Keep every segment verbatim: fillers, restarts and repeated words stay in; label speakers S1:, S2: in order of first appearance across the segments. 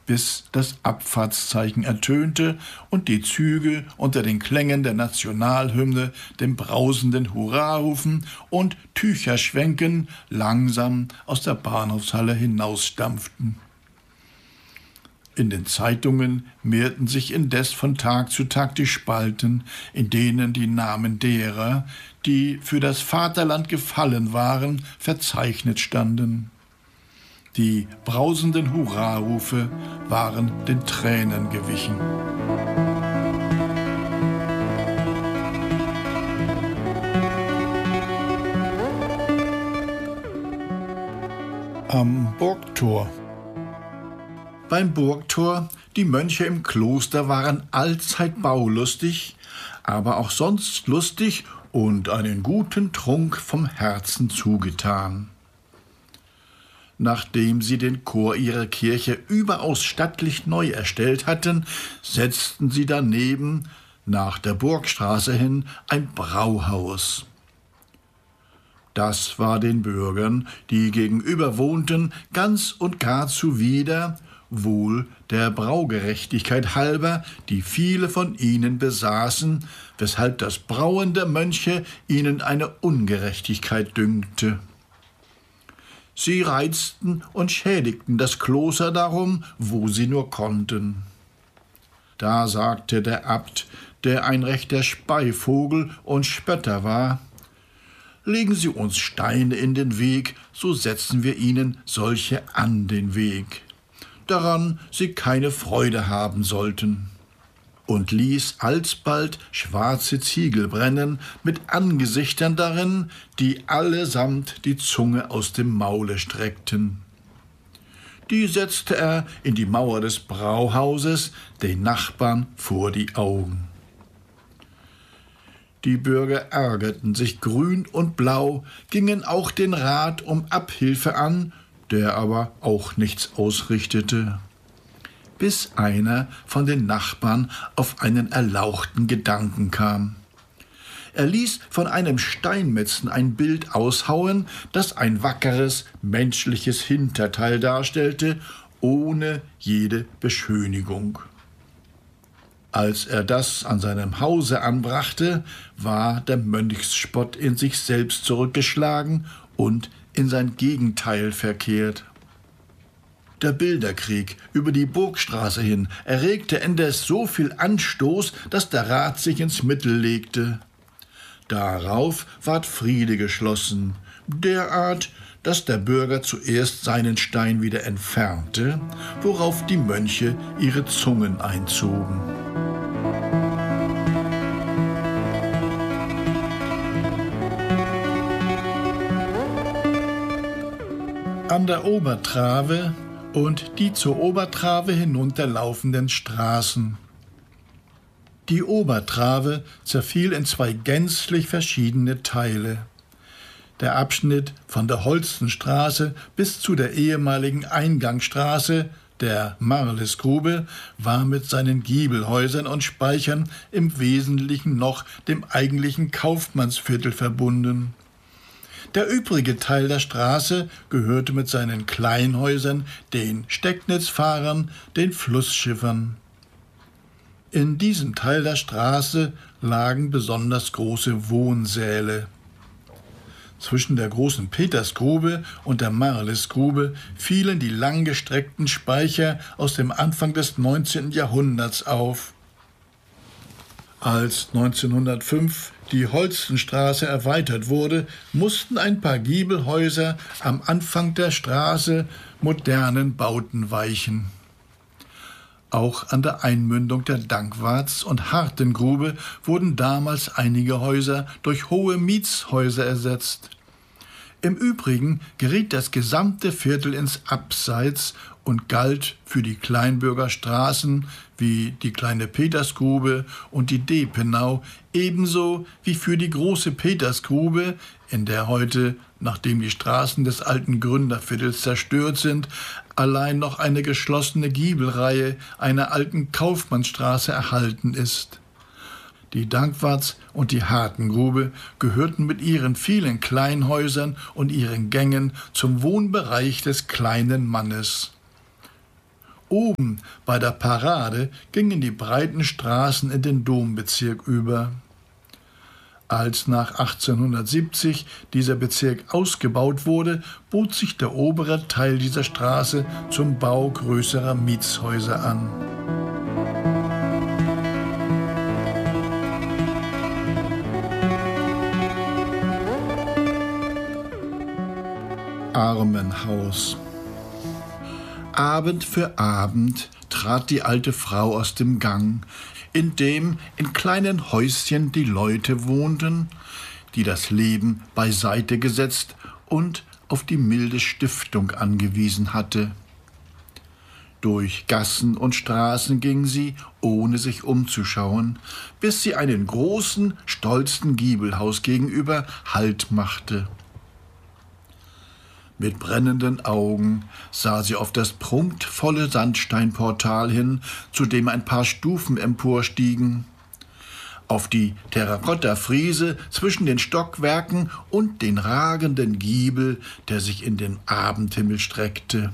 S1: bis das Abfahrtszeichen ertönte und die Züge unter den Klängen der Nationalhymne, dem brausenden Hurrarufen und Tücherschwenken langsam aus der Bahnhofshalle hinausstampften. In den Zeitungen mehrten sich indes von Tag zu Tag die Spalten, in denen die Namen derer, die für das Vaterland gefallen waren, verzeichnet standen. Die brausenden Hurrarufe waren den Tränen gewichen. Am Burgtor. Beim Burgtor, die Mönche im Kloster waren allzeit baulustig, aber auch sonst lustig und einen guten Trunk vom Herzen zugetan. Nachdem sie den Chor ihrer Kirche überaus stattlich neu erstellt hatten, setzten sie daneben, nach der Burgstraße hin, ein Brauhaus. Das war den Bürgern, die gegenüber wohnten, ganz und gar zuwider, wohl der Braugerechtigkeit halber, die viele von ihnen besaßen, weshalb das Brauen der Mönche ihnen eine Ungerechtigkeit dünkte. Sie reizten und schädigten das Kloster darum, wo sie nur konnten. Da sagte der Abt, der ein rechter Speivogel und Spötter war: »Legen Sie uns Steine in den Weg, so setzen wir Ihnen solche an den Weg, daran Sie keine Freude haben sollten«, und ließ alsbald schwarze Ziegel brennen mit Angesichtern darin, die allesamt die Zunge aus dem Maule streckten. Die setzte er in die Mauer des Brauhauses, den Nachbarn vor die Augen. Die Bürger ärgerten sich grün und blau, gingen auch den Rat um Abhilfe an, der aber auch nichts ausrichtete, bis einer von den Nachbarn auf einen erlauchten Gedanken kam. Er ließ von einem Steinmetzen ein Bild aushauen, das ein wackeres, menschliches Hinterteil darstellte, ohne jede Beschönigung. Als er das an seinem Hause anbrachte, war der Mönchsspott in sich selbst zurückgeschlagen und in sein Gegenteil verkehrt. Der Bilderkrieg über die Burgstraße hin erregte indes so viel Anstoß, dass der Rat sich ins Mittel legte. Darauf ward Friede geschlossen, derart, dass der Bürger zuerst seinen Stein wieder entfernte, worauf die Mönche ihre Zungen einzogen. An der Obertrave und die zur Obertrave hinunterlaufenden Straßen. Die Obertrave zerfiel in zwei gänzlich verschiedene Teile. Der Abschnitt von der Holstenstraße bis zu der ehemaligen Eingangsstraße, der Marlisgrube, war mit seinen Giebelhäusern und Speichern im Wesentlichen noch dem eigentlichen Kaufmannsviertel verbunden. Der übrige Teil der Straße gehörte mit seinen Kleinhäusern den Stecknitzfahrern, den Flussschiffern. In diesem Teil der Straße lagen besonders große Wohnsäle. Zwischen der großen Petersgrube und der Marlisgrube fielen die langgestreckten Speicher aus dem Anfang des neunzehnten Jahrhunderts auf. Als neunzehnhundertfünf die Holstenstraße erweitert wurde, mussten ein paar Giebelhäuser am Anfang der Straße modernen Bauten weichen. Auch an der Einmündung der Dankwarts- und Hartengrube wurden damals einige Häuser durch hohe Mietshäuser ersetzt. Im Übrigen geriet das gesamte Viertel ins Abseits und galt für die Kleinbürgerstraßen wie die kleine Petersgrube und die Depenau ebenso wie für die große Petersgrube, in der heute, nachdem die Straßen des alten Gründerviertels zerstört sind, allein noch eine geschlossene Giebelreihe einer alten Kaufmannsstraße erhalten ist. Die Dankwarts- und die Hartengrube gehörten mit ihren vielen Kleinhäusern und ihren Gängen zum Wohnbereich des kleinen Mannes. Oben bei der Parade gingen die breiten Straßen in den Dombezirk über. Als nach achtzehnhundertsiebzig dieser Bezirk ausgebaut wurde, bot sich der obere Teil dieser Straße zum Bau größerer Mietshäuser an. Armenhaus. Abend für Abend trat die alte Frau aus dem Gang, in dem in kleinen Häuschen die Leute wohnten, die das Leben beiseite gesetzt und auf die milde Stiftung angewiesen hatte. Durch Gassen und Straßen ging sie, ohne sich umzuschauen, bis sie einem großen, stolzen Giebelhaus gegenüber Halt machte. Mit brennenden Augen sah sie auf das prunkvolle Sandsteinportal hin, zu dem ein paar Stufen emporstiegen, auf die Terrakotta-Friese zwischen den Stockwerken und den ragenden Giebel, der sich in den Abendhimmel streckte.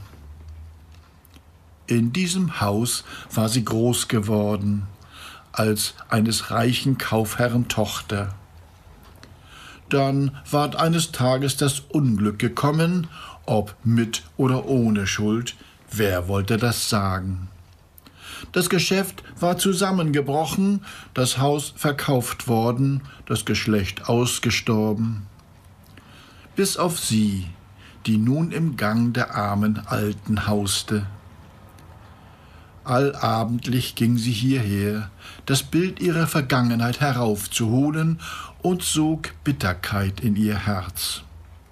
S1: In diesem Haus war sie groß geworden, als eines reichen Kaufherrn Tochter. Dann ward eines Tages das Unglück gekommen, ob mit oder ohne Schuld, wer wollte das sagen? Das Geschäft war zusammengebrochen, das Haus verkauft worden, das Geschlecht ausgestorben. Bis auf sie, die nun im Gang der armen Alten hauste. Allabendlich ging sie hierher, das Bild ihrer Vergangenheit heraufzuholen, und sog Bitterkeit in ihr Herz.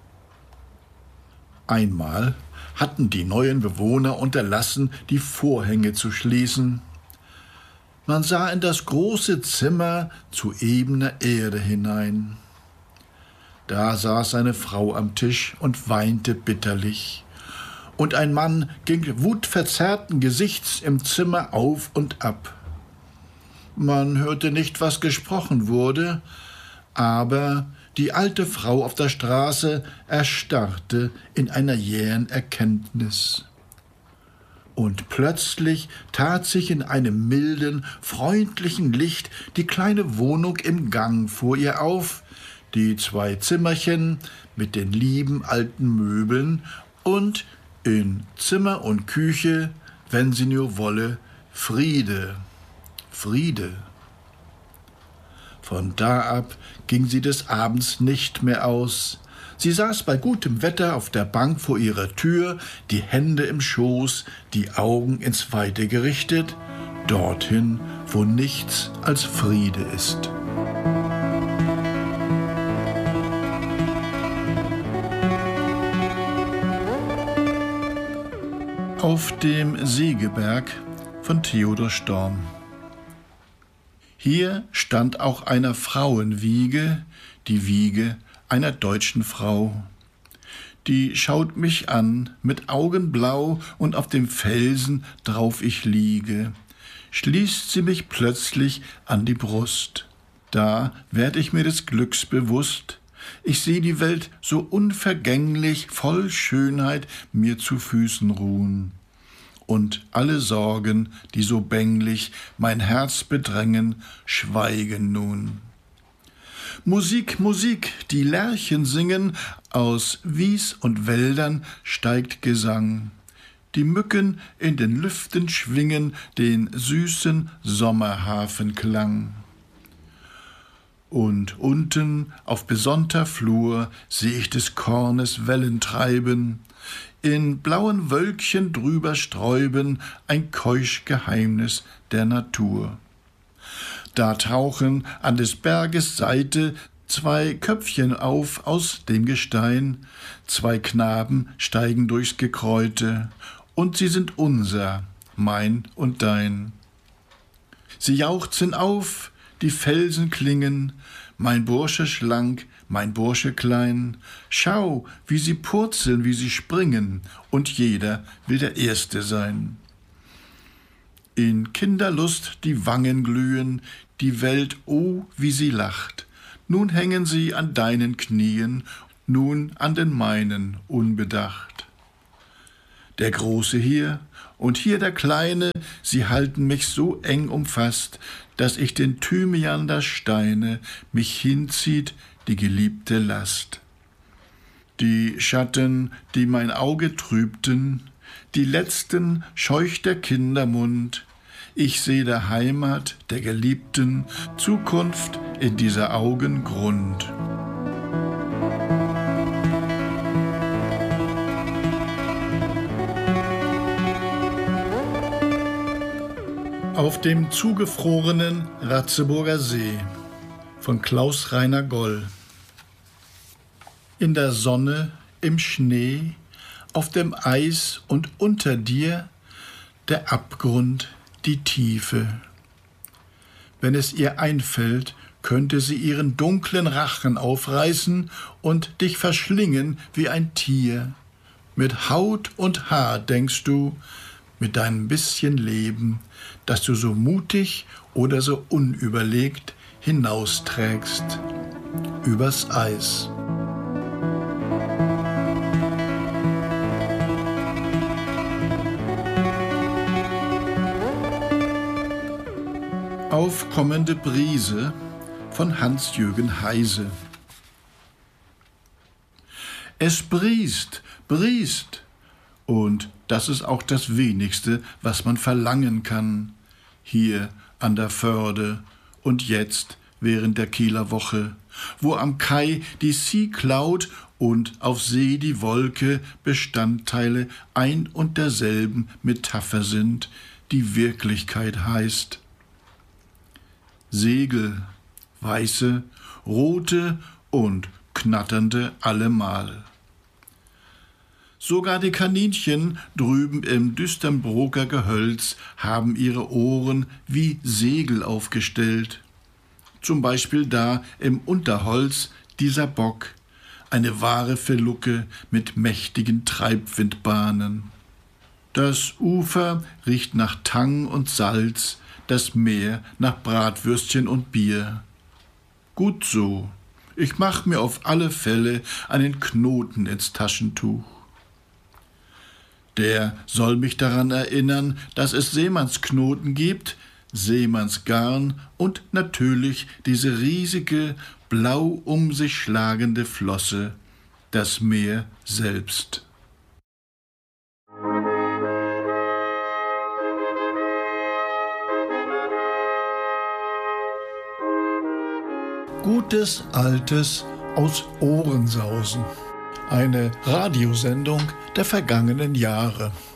S1: Einmal hatten die neuen Bewohner unterlassen, die Vorhänge zu schließen. Man sah in das große Zimmer zu ebener Erde hinein. Da saß eine Frau am Tisch und weinte bitterlich, und ein Mann ging wutverzerrten Gesichts im Zimmer auf und ab. Man hörte nicht, was gesprochen wurde, aber die alte Frau auf der Straße erstarrte in einer jähen Erkenntnis. Und plötzlich tat sich in einem milden, freundlichen Licht die kleine Wohnung im Gang vor ihr auf, die zwei Zimmerchen mit den lieben alten Möbeln und in Zimmer und Küche, wenn sie nur wolle, Friede, Friede. Von da ab ging sie des Abends nicht mehr aus. Sie saß bei gutem Wetter auf der Bank vor ihrer Tür, die Hände im Schoß, die Augen ins Weite gerichtet, dorthin, wo nichts als Friede ist. Auf dem Segeberg von Theodor Storm. Hier stand auch einer Frauenwiege, die Wiege einer deutschen Frau. Die schaut mich an, mit Augen blau, und auf dem Felsen drauf ich liege, schließt sie mich plötzlich an die Brust. Da werd ich mir des Glücks bewusst, ich seh die Welt so unvergänglich, voll Schönheit mir zu Füßen ruhen. Und alle Sorgen, die so bänglich mein Herz bedrängen, schweigen nun. Musik, Musik, die Lerchen singen, aus Wies und Wäldern steigt Gesang. Die Mücken in den Lüften schwingen den süßen Sommerhafenklang. Und unten auf besonnter Flur seh ich des Kornes Wellen treiben, in blauen Wölkchen drüber sträuben ein keusch Geheimnis der Natur. Da tauchen an des Berges Seite zwei Köpfchen auf aus dem Gestein, zwei Knaben steigen durchs Gekräute, und sie sind unser, mein und dein. Sie jauchzen auf, die Felsen klingen, mein Bursche schlank, mein Bursche klein, schau, wie sie purzeln, wie sie springen, und jeder will der Erste sein. In Kinderlust die Wangen glühen, die Welt, oh, wie sie lacht. Nun hängen sie an deinen Knien, nun an den meinen unbedacht. der Große hier und hier der Kleine, sie halten mich so eng umfasst, dass ich den Thymian der Steine mich hinzieht, die geliebte Last. Die Schatten, die mein Auge trübten, die letzten scheucht der Kindermund, ich seh der Heimat, der Geliebten, Zukunft in dieser Augen Grund. Auf dem zugefrorenen Ratzeburger See von Klaus Rainer Goll. In der Sonne, im Schnee, auf dem Eis und unter dir der Abgrund, die Tiefe. Wenn es ihr einfällt, könnte sie ihren dunklen Rachen aufreißen und dich verschlingen wie ein Tier. Mit Haut und Haar denkst du, mit deinem bisschen Leben, das du so mutig oder so unüberlegt hinausträgst übers Eis. Aufkommende Brise von Hans-Jürgen Heise. Es briest, briest, und das ist auch das Wenigste, was man verlangen kann, hier an der Förde und jetzt während der Kieler Woche, wo am Kai die Sea Cloud und auf See die Wolke Bestandteile ein und derselben Metapher sind, die Wirklichkeit heißt. Segel, weiße, rote und knatternde allemal. Sogar die Kaninchen drüben im Düsternbroker Gehölz haben ihre Ohren wie Segel aufgestellt. Zum Beispiel da im Unterholz dieser Bock, eine wahre Felucke mit mächtigen Treibwindbahnen. Das Ufer riecht nach Tang und Salz, das Meer nach Bratwürstchen und Bier. Gut so, ich mach mir auf alle Fälle einen Knoten ins Taschentuch. Der soll mich daran erinnern, dass es Seemannsknoten gibt, Seemannsgarn und natürlich diese riesige, blau um sich schlagende Flosse, das Meer selbst. Gutes Altes aus Ohrensausen. Eine Radiosendung der vergangenen Jahre.